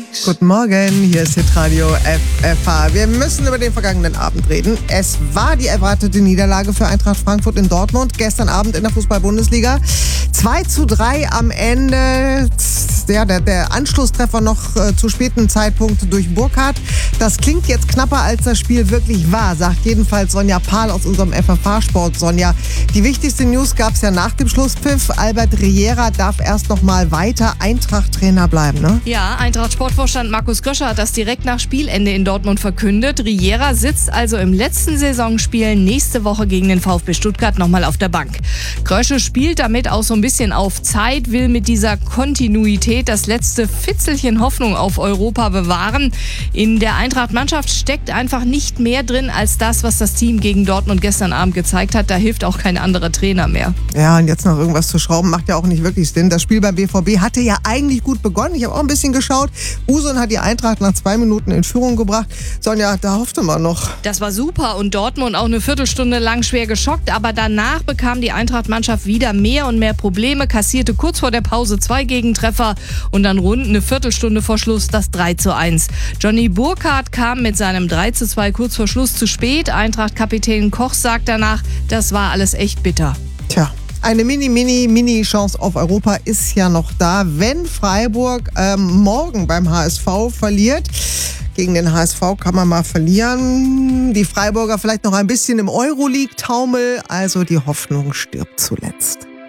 Guten Morgen, hier ist Hitradio FFH. Wir müssen über den vergangenen Abend reden. Es war die erwartete Niederlage für Eintracht Frankfurt in Dortmund gestern Abend in der Fußball-Bundesliga. 2:3 am Ende. Ja, der Anschlusstreffer noch zu späten Zeitpunkt durch Burkhardt. Das klingt jetzt knapper, als das Spiel wirklich war, sagt jedenfalls Sonja Pahl aus unserem FFH-Sport. Sonja, die wichtigste News gab es ja nach dem Schlusspfiff. Albert Riera darf erst noch mal weiter Eintracht-Trainer bleiben, ne? Ja, Eintracht-Sportvorstand Markus Kröscher hat das direkt nach Spielende in Dortmund verkündet. Riera sitzt also im letzten Saisonspiel nächste Woche gegen den VfB Stuttgart nochmal auf der Bank. Krösche spielt damit auch so ein bisschen auf Zeit, will mit dieser Kontinuität das letzte Fitzelchen Hoffnung auf Europa bewahren. In der Eintracht-Mannschaft steckt einfach nicht mehr drin als das, was das Team gegen Dortmund gestern Abend gezeigt hat. Da hilft auch kein anderer Trainer mehr. Ja, und jetzt noch irgendwas zu schrauben, macht ja auch nicht wirklich Sinn. Das Spiel beim BVB hatte ja eigentlich gut begonnen. Ich habe auch ein bisschen geschaut. Usun hat die Eintracht nach 2 Minuten in Führung gebracht. Sonja, da hoffte man noch. Das war super und Dortmund auch eine Viertelstunde lang schwer geschockt. Aber danach bekam die Eintracht-Mannschaft wieder mehr und mehr Probleme, kassierte kurz vor der Pause 2 Gegentreffer und dann rund eine Viertelstunde vor Schluss das 3:1. Johnny Burkhardt kam mit seinem 3:2 kurz vor Schluss zu spät. Eintracht-Kapitän Koch sagt danach, das war alles echt bitter. Tja. Eine Mini-Chance auf Europa ist ja noch da, wenn Freiburg morgen beim HSV verliert. Gegen den HSV kann man mal verlieren. Die Freiburger vielleicht noch ein bisschen im Euroleague-Taumel. Also die Hoffnung stirbt zuletzt.